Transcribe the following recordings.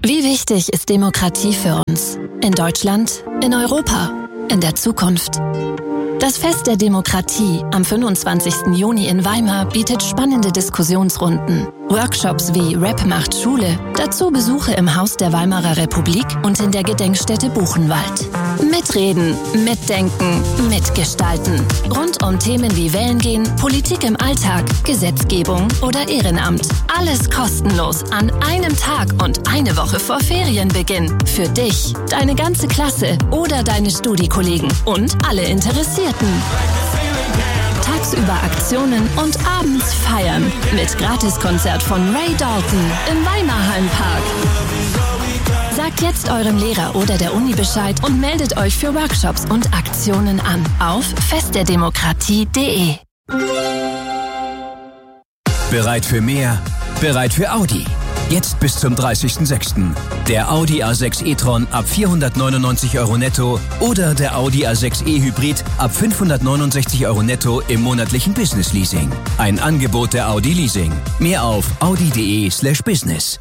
Wie wichtig ist Demokratie für uns? In Deutschland, in Europa, in der Zukunft? Das Fest der Demokratie am 25. Juni in Weimar bietet spannende Diskussionsrunden, Workshops wie Rap macht Schule, dazu Besuche im Haus der Weimarer Republik und in der Gedenkstätte Buchenwald. Mitreden, mitdenken, mitgestalten. Rund um Themen wie Wählen gehen, Politik im Alltag, Gesetzgebung oder Ehrenamt. Alles kostenlos an einem Tag und eine Woche vor Ferienbeginn. Für dich, deine ganze Klasse oder deine Studiekollegen und alle Interessierten. Tagsüber Aktionen und abends feiern. Mit Gratiskonzert von Ray Dalton im Weimarhallenpark. Sagt jetzt eurem Lehrer oder der Uni Bescheid und meldet euch für Workshops und Aktionen an auf festderdemokratie.de. Bereit für mehr? Bereit für Audi. Jetzt bis zum 30.06. Der Audi A6 e-tron ab 499 € netto oder der Audi A6 e-Hybrid ab 569 € netto im monatlichen Business-Leasing. Ein Angebot der Audi Leasing. Mehr auf audi.de/business.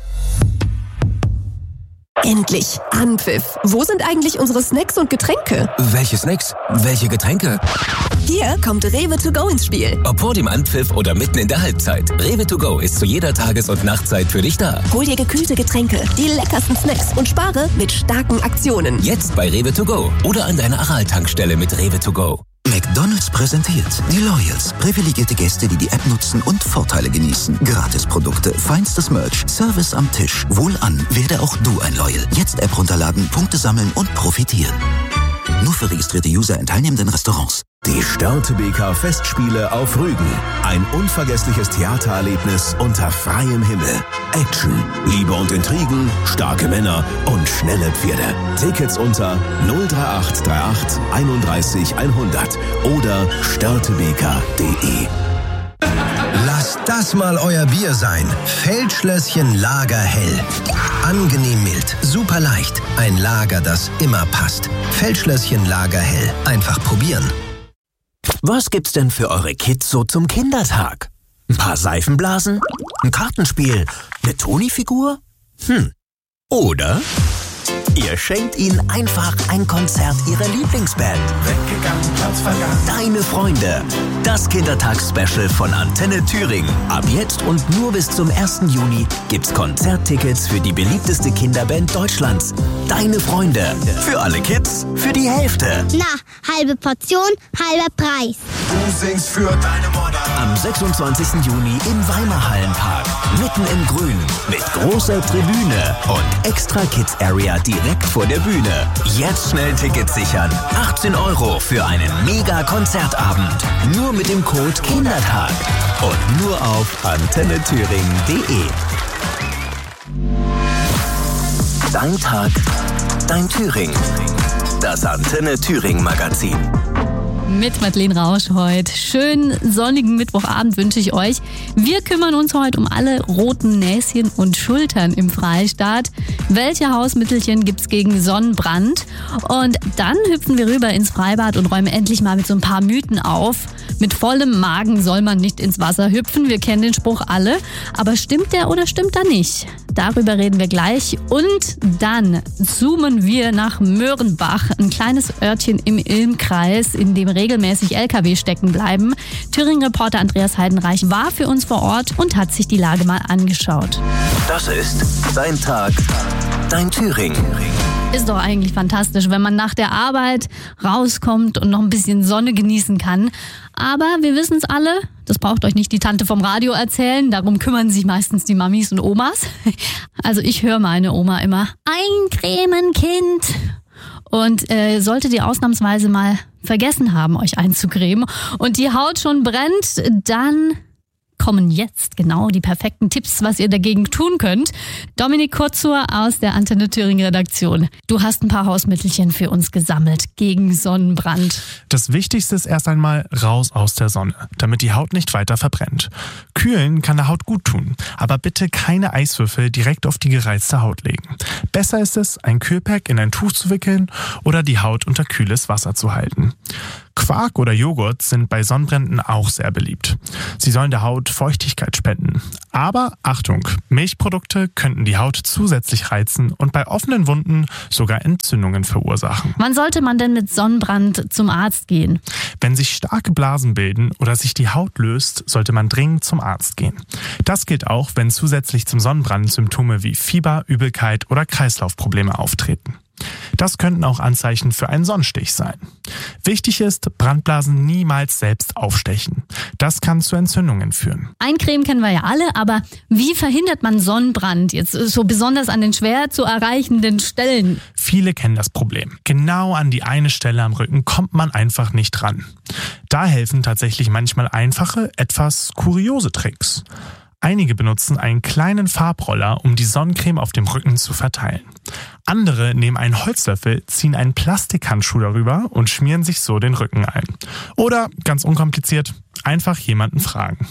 Endlich! Anpfiff! Wo sind eigentlich unsere Snacks und Getränke? Welche Snacks? Welche Getränke? Hier kommt Rewe to go ins Spiel. Ob vor dem Anpfiff oder mitten in der Halbzeit. Rewe to go ist zu jeder Tages- und Nachtzeit für dich da. Hol dir gekühlte Getränke, die leckersten Snacks und spare mit starken Aktionen. Jetzt bei Rewe to go oder an deiner Aral-Tankstelle mit Rewe to go. McDonald's präsentiert die Loyals. Privilegierte Gäste, die die App nutzen und Vorteile genießen. Gratisprodukte, feinstes Merch, Service am Tisch. Wohlan, werde auch du ein Loyal. Jetzt App runterladen, Punkte sammeln und profitieren. Nur für registrierte User in teilnehmenden Restaurants. Die Störtebeker Festspiele auf Rügen. Ein unvergessliches Theatererlebnis unter freiem Himmel. Action, Liebe und Intrigen, starke Männer und schnelle Pferde. Tickets unter 03838 31 100 oder störtebeker.de. Lasst das mal euer Bier sein. Feldschlösschen Lager Hell. Angenehm mild, super leicht. Ein Lager, das immer passt. Feldschlösschen Lager Hell. Einfach probieren. Was gibt's denn für eure Kids so zum Kindertag? Ein paar Seifenblasen? Ein Kartenspiel? Eine Toni-Figur? Oder ihr schenkt ihnen einfach ein Konzert ihrer Lieblingsband. Weggegangen, Platz vergangen. Deine Freunde. Das Kindertags-Special von Antenne Thüringen. Ab jetzt und nur bis zum 1. Juni gibt's Konzerttickets für die beliebteste Kinderband Deutschlands. Deine Freunde. Für alle Kids, für die Hälfte. Na, halbe Portion, halber Preis. Du singst für deine Mutter. Am 26. Juni im Weimarhallenpark. Mitten im Grün. Mit großer Tribüne und extra Kids-Area direkt vor der Bühne. Jetzt schnell Tickets sichern. 18 € für einen Mega-Konzertabend. Nur mit dem Code KINDERTAG. Und nur auf antennethüringen.de. Dein Tag, dein Thüringen. Das Antenne Thüringen Magazin. Mit Madeleine Rausch heute. Schönen sonnigen Mittwochabend wünsche ich euch. Wir kümmern uns heute um alle roten Näschen und Schultern im Freistaat. Welche Hausmittelchen gibt's gegen Sonnenbrand? Und dann hüpfen wir rüber ins Freibad und räumen endlich mal mit so ein paar Mythen auf. Mit vollem Magen soll man nicht ins Wasser hüpfen. Wir kennen den Spruch alle. Aber stimmt der oder stimmt er nicht? Darüber reden wir gleich. Und dann zoomen wir nach Möhrenbach, ein kleines Örtchen im Ilmkreis, in dem regelmäßig LKW stecken bleiben. Thüringen-Reporter Andreas Heidenreich war für uns vor Ort und hat sich die Lage mal angeschaut. Das ist Dein Tag, dein Thüringen. Ist doch eigentlich fantastisch, wenn man nach der Arbeit rauskommt und noch ein bisschen Sonne genießen kann. Aber wir wissen es alle, das braucht euch nicht die Tante vom Radio erzählen, darum kümmern sich meistens die Mamis und Omas. Also ich höre meine Oma immer, eincremen, Kind. Und solltet ihr ausnahmsweise mal vergessen haben, euch einzucremen und die Haut schon brennt, dann kommen jetzt genau die perfekten Tipps, was ihr dagegen tun könnt. Dominik Kurzur aus der Antenne Thüringen Redaktion. Du hast ein paar Hausmittelchen für uns gesammelt gegen Sonnenbrand. Das Wichtigste ist erst einmal raus aus der Sonne, damit die Haut nicht weiter verbrennt. Kühlen kann der Haut gut tun, aber bitte keine Eiswürfel direkt auf die gereizte Haut legen. Besser ist es, ein Kühlpack in ein Tuch zu wickeln oder die Haut unter kühles Wasser zu halten. Quark oder Joghurt sind bei Sonnenbränden auch sehr beliebt. Sie sollen der Haut Feuchtigkeit spenden. Aber Achtung, Milchprodukte könnten die Haut zusätzlich reizen und bei offenen Wunden sogar Entzündungen verursachen. Wann sollte man denn mit Sonnenbrand zum Arzt gehen? Wenn sich starke Blasen bilden oder sich die Haut löst, sollte man dringend zum Arzt gehen. Das gilt auch, wenn zusätzlich zum Sonnenbrand Symptome wie Fieber, Übelkeit oder Kreislaufprobleme auftreten. Das könnten auch Anzeichen für einen Sonnenstich sein. Wichtig ist, Brandblasen niemals selbst aufstechen. Das kann zu Entzündungen führen. Eincremen kennen wir ja alle, aber wie verhindert man Sonnenbrand jetzt so besonders an den schwer zu erreichenden Stellen? Viele kennen das Problem. Genau an die eine Stelle am Rücken kommt man einfach nicht ran. Da helfen tatsächlich manchmal einfache, etwas kuriose Tricks. Einige benutzen einen kleinen Farbroller, um die Sonnencreme auf dem Rücken zu verteilen. Andere nehmen einen Holzlöffel, ziehen einen Plastikhandschuh darüber und schmieren sich so den Rücken ein. Oder, ganz unkompliziert, einfach jemanden fragen.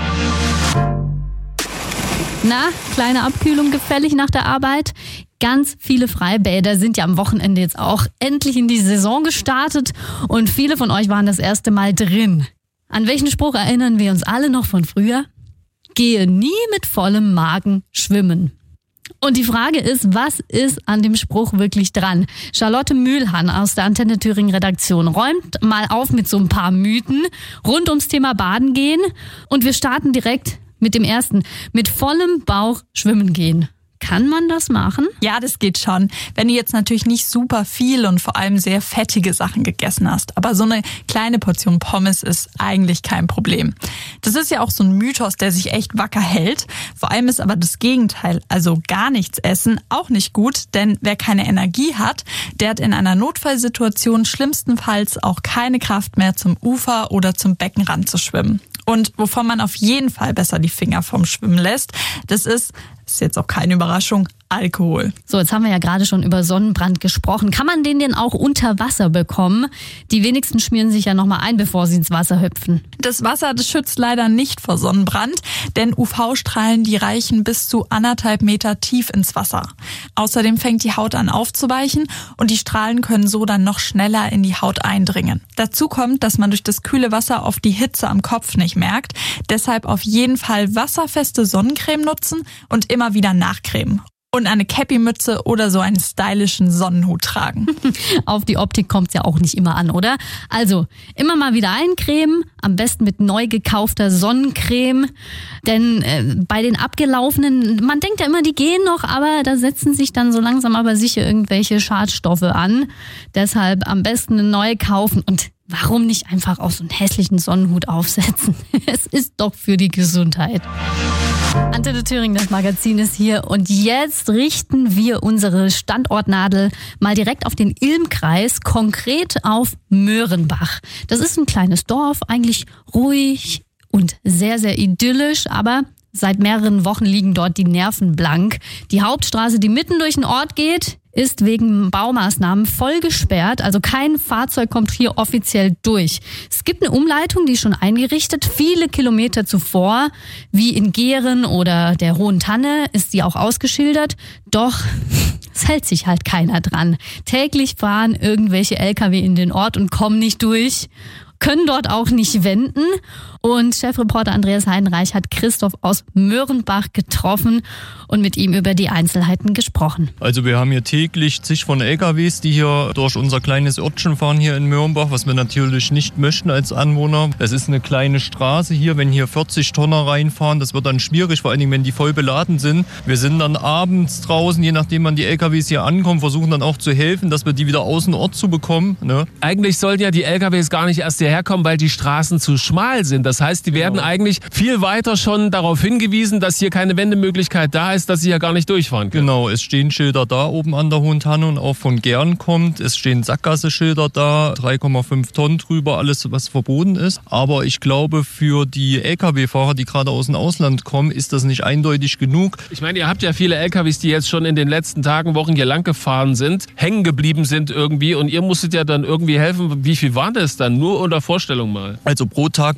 Na, kleine Abkühlung gefällig nach der Arbeit? Ganz viele Freibäder sind ja am Wochenende jetzt auch endlich in die Saison gestartet und viele von euch waren das erste Mal drin. An welchen Spruch erinnern wir uns alle noch von früher? Gehe nie mit vollem Magen schwimmen. Und die Frage ist, was ist an dem Spruch wirklich dran? Charlotte Mühlhahn aus der Antenne Thüringen Redaktion räumt mal auf mit so ein paar Mythen rund ums Thema Baden gehen. Und wir starten direkt mit dem ersten. Mit vollem Bauch schwimmen gehen. Kann man das machen? Ja, das geht schon. Wenn du jetzt natürlich nicht super viel und vor allem sehr fettige Sachen gegessen hast. Aber so eine kleine Portion Pommes ist eigentlich kein Problem. Das ist ja auch so ein Mythos, der sich echt wacker hält. Vor allem ist aber das Gegenteil, also gar nichts essen, auch nicht gut. Denn wer keine Energie hat, der hat in einer Notfallsituation schlimmstenfalls auch keine Kraft mehr zum Ufer oder zum Beckenrand zu schwimmen. Und wovon man auf jeden Fall besser die Finger vom Schwimmen lässt, das ist jetzt auch keine Überraschung, Alkohol. So, jetzt haben wir ja gerade schon über Sonnenbrand gesprochen. Kann man den denn auch unter Wasser bekommen? Die wenigsten schmieren sich ja nochmal ein, bevor sie ins Wasser hüpfen. Das Wasser, das schützt leider nicht vor Sonnenbrand, denn UV-Strahlen, die reichen bis zu 1,5 Meter tief ins Wasser. Außerdem fängt die Haut an aufzuweichen und die Strahlen können so dann noch schneller in die Haut eindringen. Dazu kommt, dass man durch das kühle Wasser oft die Hitze am Kopf nicht merkt. Deshalb auf jeden Fall wasserfeste Sonnencreme nutzen und immer wieder nachcremen. Und eine Cappy-Mütze oder so einen stylischen Sonnenhut tragen. Auf die Optik kommt's ja auch nicht immer an, oder? Also, immer mal wieder eincremen, am besten mit neu gekaufter Sonnencreme. Denn bei den abgelaufenen, man denkt ja immer, die gehen noch, aber da setzen sich dann so langsam aber sicher irgendwelche Schadstoffe an. Deshalb am besten eine neue kaufen und warum nicht einfach auch so einen hässlichen Sonnenhut aufsetzen? Es ist doch für die Gesundheit. Antenne Thüringen, das Magazin ist hier und jetzt richten wir unsere Standortnadel mal direkt auf den Ilmkreis, konkret auf Möhrenbach. Das ist ein kleines Dorf, eigentlich ruhig und sehr, sehr idyllisch, aber seit mehreren Wochen liegen dort die Nerven blank. Die Hauptstraße, die mitten durch den Ort geht, ist wegen Baumaßnahmen voll gesperrt, also kein Fahrzeug kommt hier offiziell durch. Es gibt eine Umleitung, die ist schon eingerichtet, viele Kilometer zuvor, wie in Gehren oder der Hohen Tanne ist die auch ausgeschildert, doch es hält sich halt keiner dran. Täglich fahren irgendwelche LKW in den Ort und kommen nicht durch, können dort auch nicht wenden. Und Chefreporter Andreas Heidenreich hat Christoph aus Möhrenbach getroffen und mit ihm über die Einzelheiten gesprochen. Also wir haben hier täglich zig von LKWs, die hier durch unser kleines Örtchen fahren hier in Möhrenbach, was wir natürlich nicht möchten als Anwohner. Es ist eine kleine Straße hier, wenn hier 40 Tonner reinfahren, das wird dann schwierig, vor allen Dingen, wenn die voll beladen sind. Wir sind dann abends draußen, je nachdem wann die LKWs hier ankommen, versuchen dann auch zu helfen, dass wir die wieder aus dem Ort zu bekommen. Ne? Eigentlich sollten ja die LKWs gar nicht erst hierher kommen, weil die Straßen zu schmal sind. Das heißt, die werden eigentlich viel weiter schon darauf hingewiesen, dass hier keine Wendemöglichkeit da ist, dass sie ja gar nicht durchfahren können. Genau, es stehen Schilder da oben an der Hohen Tanne und auch von Gern kommt. Es stehen Sackgasseschilder da, 3,5 Tonnen drüber, alles was verboten ist. Aber ich glaube, für die LKW-Fahrer, die gerade aus dem Ausland kommen, ist das nicht eindeutig genug. Ich meine, ihr habt ja viele LKWs, die jetzt schon in den letzten Tagen, Wochen hier lang gefahren sind, hängen geblieben sind irgendwie und ihr musstet ja dann irgendwie helfen. Wie viel waren das dann? Nur unter Vorstellung mal. Also pro Tag mindestens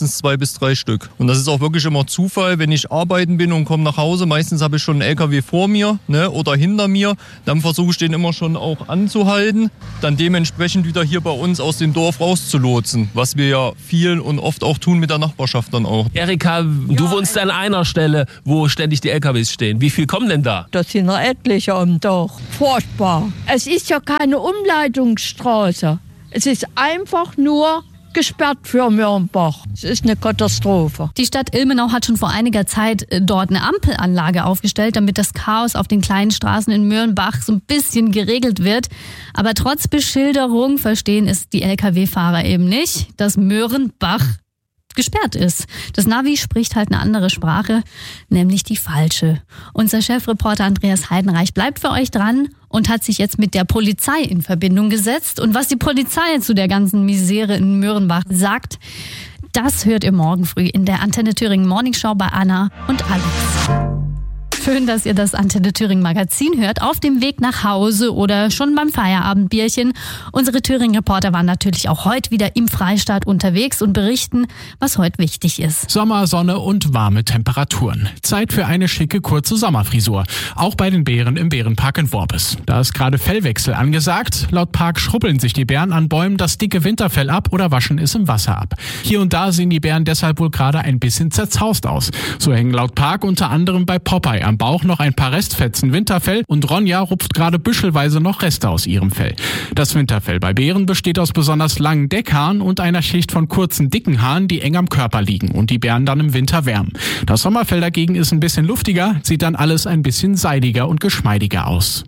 mindestens 2 bis 3 Stück. Und das ist auch wirklich immer Zufall, wenn ich arbeiten bin und komme nach Hause. Meistens habe ich schon einen LKW vor mir, ne, oder hinter mir. Dann versuche ich den immer schon auch anzuhalten. Dann dementsprechend wieder hier bei uns aus dem Dorf rauszulotsen. Was wir ja viel und oft auch tun mit der Nachbarschaft dann auch. Erika, du wohnst an einer Stelle, wo ständig die LKWs stehen. Wie viel kommen denn da? Das sind noch etliche am Tag. Furchtbar. Es ist ja keine Umleitungsstraße. Es ist einfach nur gesperrt für Mürnbach. Es ist eine Katastrophe. Die Stadt Ilmenau hat schon vor einiger Zeit dort eine Ampelanlage aufgestellt, damit das Chaos auf den kleinen Straßen in Mürnbach so ein bisschen geregelt wird. Aber trotz Beschilderung verstehen es die Lkw-Fahrer eben nicht, dass Mürnbach gesperrt ist. Das Navi spricht halt eine andere Sprache, nämlich die falsche. Unser Chefreporter Andreas Heidenreich bleibt für euch dran und hat sich jetzt mit der Polizei in Verbindung gesetzt. Und was die Polizei zu der ganzen Misere in Mürnbach sagt, das hört ihr morgen früh in der Antenne Thüringen Morningshow bei Anna und Alex. Schön, dass ihr das Antenne Thüringen Magazin hört, auf dem Weg nach Hause oder schon beim Feierabendbierchen. Unsere Thüringen-Reporter waren natürlich auch heute wieder im Freistaat unterwegs und berichten, was heute wichtig ist. Sommer, Sonne und warme Temperaturen. Zeit für eine schicke, kurze Sommerfrisur. Auch bei den Bären im Bärenpark in Worbis. Da ist gerade Fellwechsel angesagt. Laut Park schrubbeln sich die Bären an Bäumen das dicke Winterfell ab oder waschen es im Wasser ab. Hier und da sehen die Bären deshalb wohl gerade ein bisschen zerzaust aus. So hängen laut Park unter anderem bei Popeye am Bauch noch ein paar Restfetzen Winterfell und Ronja rupft gerade büschelweise noch Reste aus ihrem Fell. Das Winterfell bei Bären besteht aus besonders langen Deckhaaren und einer Schicht von kurzen, dicken Haaren, die eng am Körper liegen und die Bären dann im Winter wärmen. Das Sommerfell dagegen ist ein bisschen luftiger, sieht dann alles ein bisschen seidiger und geschmeidiger aus.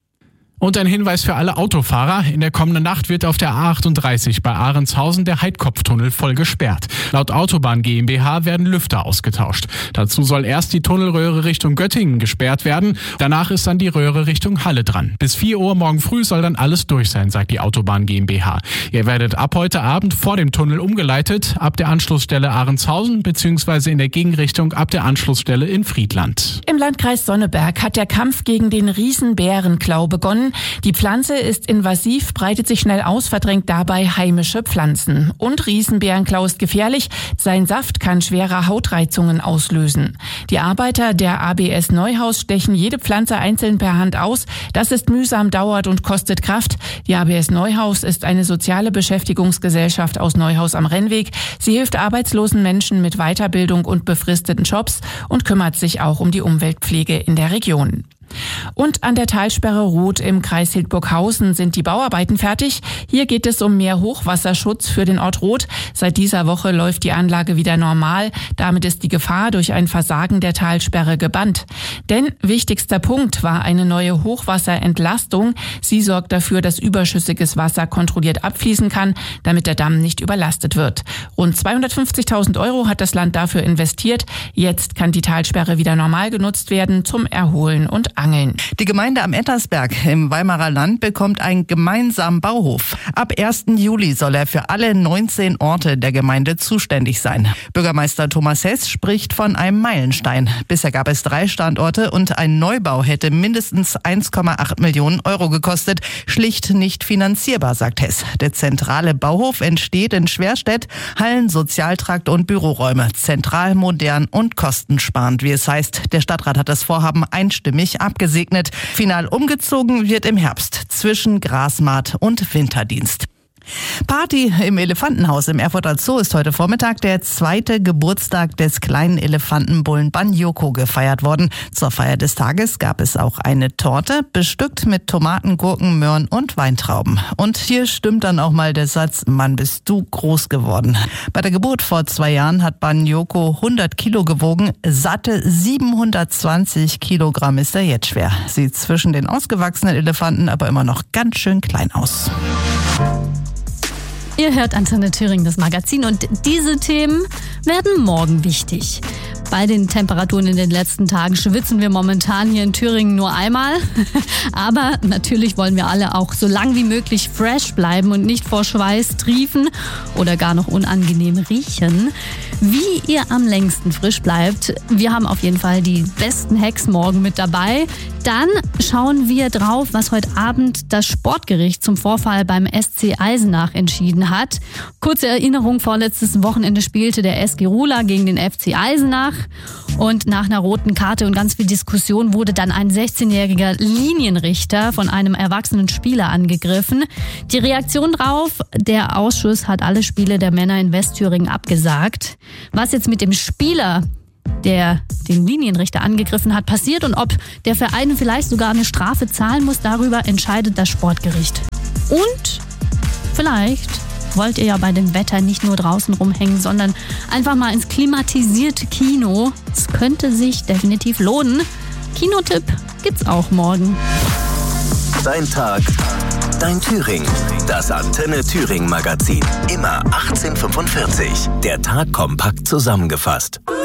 Und ein Hinweis für alle Autofahrer. In der kommenden Nacht wird auf der A38 bei Ahrenshausen der Heidkopftunnel voll gesperrt. Laut Autobahn GmbH werden Lüfter ausgetauscht. Dazu soll erst die Tunnelröhre Richtung Göttingen gesperrt werden. Danach ist dann die Röhre Richtung Halle dran. Bis 4 Uhr morgen früh soll dann alles durch sein, sagt die Autobahn GmbH. Ihr werdet ab heute Abend vor dem Tunnel umgeleitet, ab der Anschlussstelle Ahrenshausen bzw. in der Gegenrichtung ab der Anschlussstelle in Friedland. Im Landkreis Sonneberg hat der Kampf gegen den Riesenbärenklau begonnen. Die Pflanze ist invasiv, breitet sich schnell aus, verdrängt dabei heimische Pflanzen. Und Riesenbärenklau ist gefährlich. Sein Saft kann schwere Hautreizungen auslösen. Die Arbeiter der ABS Neuhaus stechen jede Pflanze einzeln per Hand aus. Das ist mühsam, dauert und kostet Kraft. Die ABS Neuhaus ist eine soziale Beschäftigungsgesellschaft aus Neuhaus am Rennweg. Sie hilft arbeitslosen Menschen mit Weiterbildung und befristeten Jobs und kümmert sich auch um die Umweltpflege in der Region. Und an der Talsperre Roth im Kreis Hildburghausen sind die Bauarbeiten fertig. Hier geht es um mehr Hochwasserschutz für den Ort Roth. Seit dieser Woche läuft die Anlage wieder normal. Damit ist die Gefahr durch ein Versagen der Talsperre gebannt. Denn wichtigster Punkt war eine neue Hochwasserentlastung. Sie sorgt dafür, dass überschüssiges Wasser kontrolliert abfließen kann, damit der Damm nicht überlastet wird. Rund 250.000 € hat das Land dafür investiert. Jetzt kann die Talsperre wieder normal genutzt werden zum Erholen und Angeln. Die Gemeinde am Ettersberg im Weimarer Land bekommt einen gemeinsamen Bauhof. Ab 1. Juli soll er für alle 19 Orte der Gemeinde zuständig sein. Bürgermeister Thomas Hess spricht von einem Meilenstein. Bisher gab es 3 Standorte und ein Neubau hätte mindestens 1,8 Millionen € gekostet. Schlicht nicht finanzierbar, sagt Hess. Der zentrale Bauhof entsteht in Schwerstedt, Hallen, Sozialtrakt und Büroräume. Zentral, modern und kostensparend, wie es heißt. Der Stadtrat hat das Vorhaben einstimmig abgesegnet. Final umgezogen wird im Herbst zwischen Grasmaat und Winterdienst. Party im Elefantenhaus im Erfurter Zoo ist heute Vormittag der 2. Geburtstag des kleinen Elefantenbullen Banyoko gefeiert worden. Zur Feier des Tages gab es auch eine Torte, bestückt mit Tomaten, Gurken, Möhren und Weintrauben. Und hier stimmt dann auch mal der Satz, Mann, bist du groß geworden. Bei der Geburt vor 2 Jahren hat Banyoko 100 Kilo gewogen, satte 720 Kilogramm ist er jetzt schwer. Sieht zwischen den ausgewachsenen Elefanten aber immer noch ganz schön klein aus. Ihr hört Antenne Thüringen, das Magazin, und diese Themen werden morgen wichtig. Bei den Temperaturen in den letzten Tagen schwitzen wir momentan hier in Thüringen nur einmal. Aber natürlich wollen wir alle auch so lang wie möglich fresh bleiben und nicht vor Schweiß triefen oder gar noch unangenehm riechen. Wie ihr am längsten frisch bleibt, wir haben auf jeden Fall die besten Hacks morgen mit dabei. Dann schauen wir drauf, was heute Abend das Sportgericht zum Vorfall beim SC Eisenach entschieden hat. Kurze Erinnerung, vorletztes Wochenende spielte der SG Rula gegen den FC Eisenach. Und nach einer roten Karte und ganz viel Diskussion wurde dann ein 16-jähriger Linienrichter von einem erwachsenen Spieler angegriffen. Die Reaktion drauf, der Ausschuss hat alle Spiele der Männer in Westthüringen abgesagt. Was jetzt mit dem Spieler, der den Linienrichter angegriffen hat, passiert und ob der Verein vielleicht sogar eine Strafe zahlen muss, darüber entscheidet das Sportgericht. Und vielleicht wollt ihr ja bei dem Wetter nicht nur draußen rumhängen, sondern einfach mal ins klimatisierte Kino. Es könnte sich definitiv lohnen. Kinotipp gibt's auch morgen. Dein Tag, dein Thüringen. Das Antenne Thüringen Magazin. Immer 18:45. Der Tag kompakt zusammengefasst.